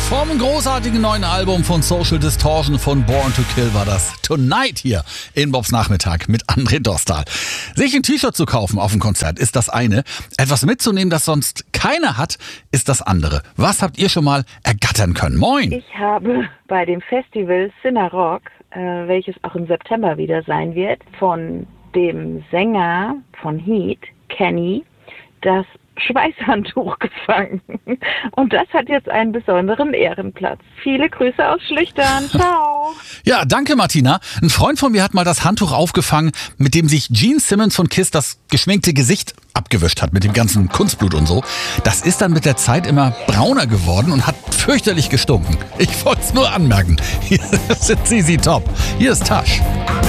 Vom großartigen neuen Album von Social Distortion von Born to Kill war das Tonight hier in Bobs Nachmittag mit André Dostal. Sich ein T-Shirt zu kaufen auf dem Konzert ist das eine. Etwas mitzunehmen, das sonst keiner hat, ist das andere. Was habt ihr schon mal ergattern können? Moin! Ich habe bei dem Festival Cinerock, welches auch im September wieder sein wird, von dem Sänger von Heat, Kenny, das Schweißhandtuch gefangen. Und das hat jetzt einen besonderen Ehrenplatz. Viele Grüße aus Schlüchtern. Ciao. Ja, danke Martina. Ein Freund von mir hat mal das Handtuch aufgefangen, mit dem sich Gene Simmons von Kiss das geschminkte Gesicht abgewischt hat, mit dem ganzen Kunstblut und so. Das ist dann mit der Zeit immer brauner geworden und hat fürchterlich gestunken. Ich wollte es nur anmerken. Hier sind ZZ Top. Hier ist Tasch.